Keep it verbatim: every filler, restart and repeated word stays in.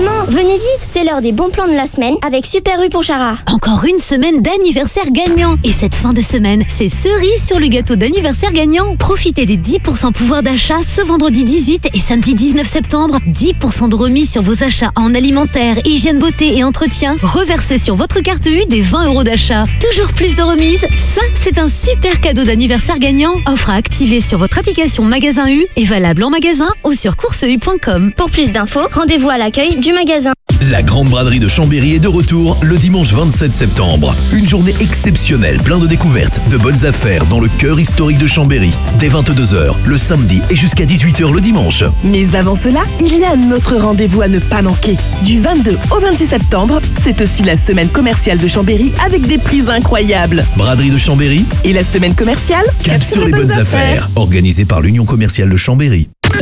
maman, venez vite, c'est l'heure des bons plans de la semaine avec Super U pour Chara. Encore une semaine d'anniversaire gagnant. Et cette fin de semaine, c'est cerise sur le gâteau d'anniversaire gagnant. Profitez des dix pour cent pouvoir d'achat ce vendredi dix-huit et samedi dix-neuf septembre. dix pour cent de remise sur vos achats en alimentaire, hygiène, beauté et entretien. Reversez sur votre carte U des vingt euros d'achat. Toujours plus de remises. Ça, c'est un super cadeau d'anniversaire gagnant. Offre à activer sur votre application Magasin U et valable en magasin ou sur course u point com. Pour plus d'infos, rendez-vous à l'accueil du magasin. La Grande Braderie de Chambéry est de retour le dimanche vingt-sept septembre. Une journée exceptionnelle, plein de découvertes, de bonnes affaires dans le cœur historique de Chambéry. Dès vingt-deux heures, le samedi et jusqu'à dix-huit heures le dimanche. Mais avant cela, il y a un autre rendez-vous à ne pas manquer. Du vingt-deux au vingt-six septembre, c'est aussi la semaine commerciale de Chambéry avec des prix incroyables. Braderie de Chambéry et la semaine commerciale Cap, Cap sur les, les bonnes, bonnes affaires. affaires. Organisée par l'Union commerciale de Chambéry.